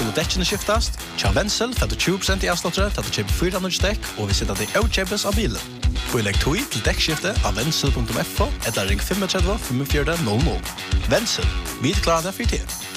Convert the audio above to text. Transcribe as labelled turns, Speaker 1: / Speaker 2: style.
Speaker 1: skulle dekkene skiftast. Tja Wenzel får du 20% i avslottere til at du kjøper 400 dekk, og vi sitter det utkjøpes av bilen. Og legg tog til dekkskifte av Wenzel.fo eller ring 35 45 00. Wenzel, vi klarer det for tid.